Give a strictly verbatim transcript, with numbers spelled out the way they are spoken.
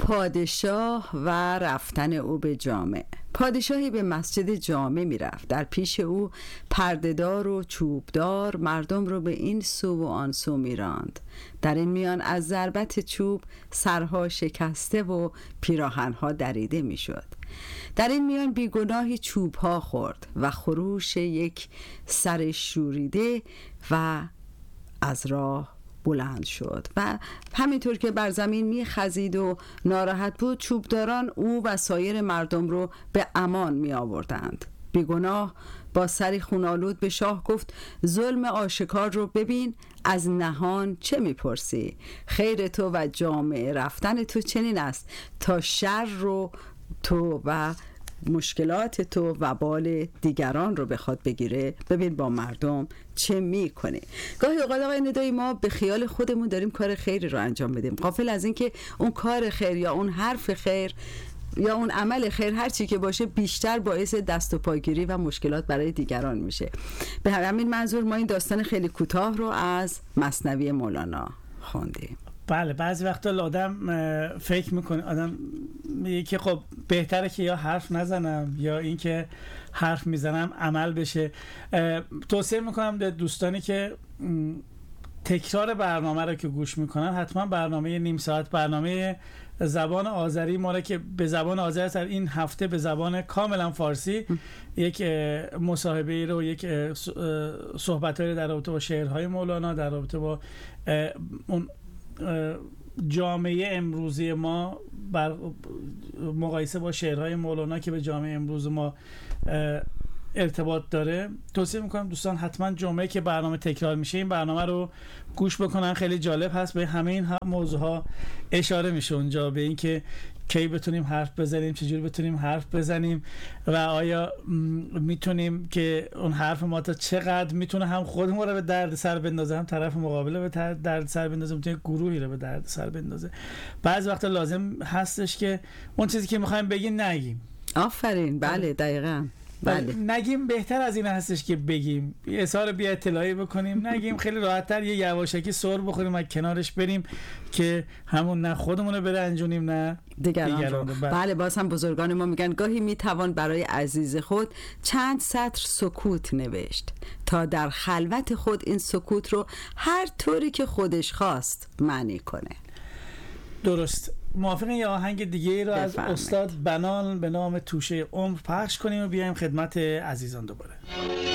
پادشاه و رفتن او به جامع. پادشاهی به مسجد جامع می رفت. در پیش او پردهدار و چوبدار مردم رو به این سو و آن سو می راند. در این میان از ضربت چوب سرها شکسته و پیراهنها دریده می شد. در این میان بیگناهی چوبها خورد و خروش یک سر شوریده و از راه بلند شد و همینطور که بر زمین می خزید و ناراحت بود، چوبداران او و سایر مردم رو به امان می آوردند. بیگناه با سری خونالود به شاه گفت: ظلم آشکار رو ببین، از نهان چه می پرسی؟ خیر تو و جامعه رفتن تو چنین است تا شر رو تو و مشکلات تو و بال دیگران رو بخواد بگیره. ببین با مردم چه میکنه. گاهی اوقات آقای ندایی ما به خیال خودمون داریم کار خیری رو انجام بدیم، غافل از این که اون کار خیر یا اون حرف خیر یا اون عمل خیر هر چی که باشه بیشتر باعث دست و پاگیری و مشکلات برای دیگران میشه. به همین منظور ما این داستان خیلی کوتاه رو از مثنوی مولانا خوندیم. بله، بعضی وقتا آدم فکر میکنه، آدم میگه که خب بهتره که یا حرف نزنم یا این که حرف میزنم عمل بشه. توصیه میکنم به دوستانی که تکرار برنامه رو که گوش میکنن حتما برنامه نیم ساعت، برنامه زبان آذری ما رو که به زبان آذری در این هفته به زبان کاملا فارسی یک مصاحبه رو، یک صحبت‌هایی در رابطه با شعرهای مولانا، در رابطه با اون جامعه امروزی ما بر مقایسه با شعرهای مولانا که به جامعه امروز ما ارتباط داره، توصیه میکنم دوستان حتما جمعه که برنامه تکرار میشه این برنامه رو گوش بکنن. خیلی جالب هست، به همه این موضوع ها اشاره میشه اونجا، به این که کی بتونیم حرف بزنیم، چجوری بتونیم حرف بزنیم و آیا میتونیم که اون حرف ما تا چقدر میتونه هم خودمون رو به درد سر بندازه، هم طرف مقابل به درد سر بندازه، میتونه گروهی رو به درد سر بندازه. بعضی وقتا لازم هستش که اون چیزی که میخوایم بگیم نگیم. آفرین، بله دقیقاً. بله. نگیم بهتر از این هستش که بگیم، اظهار بی اطلاعی بکنیم، نگیم. خیلی راحت‌تر یه یواشکی سر بخوریم و کنارش بریم که همون نه خودمون رو برنجونیم نه دیگران, دیگران رو. بله. بله، باز هم بزرگان ما میگن گاهی میتوان برای عزیز خود چند سطر سکوت نوشت تا در خلوت خود این سکوت رو هر طوری که خودش خواست معنی کنه. درست. موافقه یه آهنگ دیگه ای رو از بفرمید. استاد بنان به نام توشه عمر پخش کنیم و بیایم خدمت عزیزان دوباره.